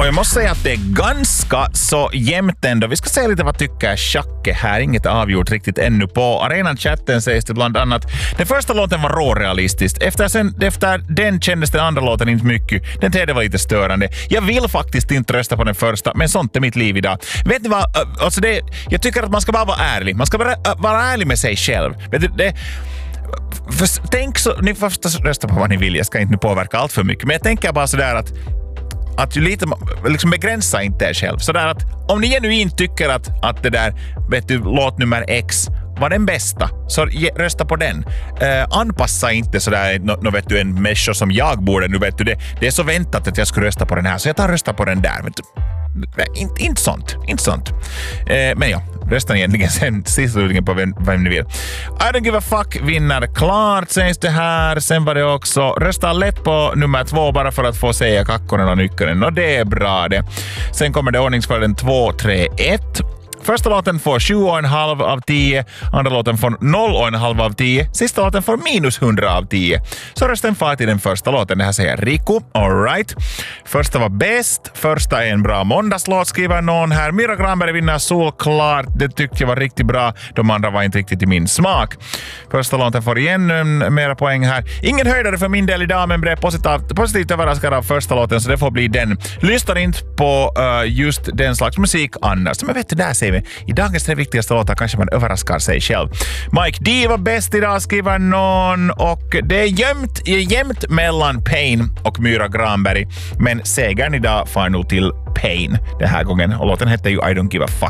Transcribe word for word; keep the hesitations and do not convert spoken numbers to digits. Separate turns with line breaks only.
Och jag måste säga att det är ganska så jämnt ändå. Vi ska se lite vad tycker Schacke här. Inget avgjort riktigt ännu på Arenan-chatten sägs det bland annat. Den första låten var rårealistiskt. Efter, sen, efter den kändes den andra låten inte mycket. Den tredje var lite störande. Jag vill faktiskt inte rösta på den första, men sånt är mitt liv idag. Vet ni vad? Alltså det, jag tycker att man ska bara vara ärlig. Man ska bara vara ärlig med sig själv. Vet du, det... För, tänk så, ni får förstås rösta på vad ni vill, jag ska inte påverka allt för mycket, men jag tänker bara sådär att att du lite liksom begränsa inte er själv, sådär att om ni genuint tycker att, att det där, vet du, låt nummer X var den bästa, så ge, rösta på den. Eh, anpassa inte sådär, no, no, vet du, en människa som jag borde, nu vet du, det, det är så väntat att jag skulle rösta på den här, så jag tar rösta på den där, vet du. Inte, inte sånt, inte sånt. Eh, men ja, rösta egentligen sen slutligen på vem, vem ni vill. I don't give a fuck vinner klart, sägs det här. Sen var det också, rösta lätt på nummer två bara för att få säga Kakkonen och Nyckeln. Och det är bra det. Sen kommer det ordningsföljden två, tre, ett. Första låten får sju och en halv av tio. Andra låten får noll och en halv av tio. Sista låten får minus hundra av tio. Så rösten far till den första låten. Det här säger Riku. All right. Första var bäst. Första är en bra måndagslåt, skriver någon här. Myra Granberg vinner solklart. Det tyckte jag var riktigt bra. De andra var inte riktigt i min smak. Första låten får igen um, mera poäng här. Ingen höjdare för min del idag, men blev positivt, positivt överraskad av första låten, så det får bli den. Lyssnar inte på uh, just den slags musik annars. Men vet du, där säger vi. I dagens tre viktigaste låtar kanske man överraskar sig själv. Mike D var bäst idag, skriver någon. Och det är jämnt, jämnt mellan Pain och Myra Granberg. Men segern idag far nog till Pain den här gången. Och låten heter ju I don't give a fuck.